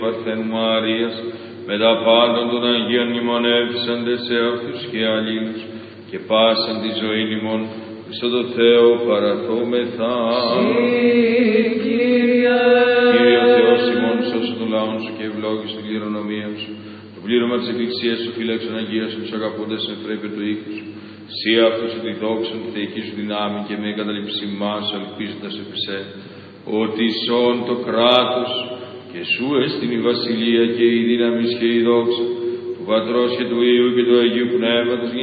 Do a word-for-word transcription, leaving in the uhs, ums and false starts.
Παρθένου Μαρίας, με τα πάντων των Αγίων μνημονεύσαντες σε αυτούς και αλλήλους, και πάσαν τη ζωή ημών, Χριστό το Θεό παραθόμεθα. Κύριε ο Θεός ημών, σώσε τον λαόν σου και ευλόγησε την κληρονομία σου. Το πλήρωμα της Εκκλησίας σου φύλαξον αγίασον τους αγαπώντες με πρέπεια του οίκου σου. Σύ αυτούς τη δόξα του θεϊκή σου δυνάμει και με εγκαταλείψη μας ελπίζοντας επί σε, ότι σών το κράτος και σου εστιν η βασιλεία και η δύναμις και η δόξα του Πατρός και του Υιού και του Αγίου Πνεύματος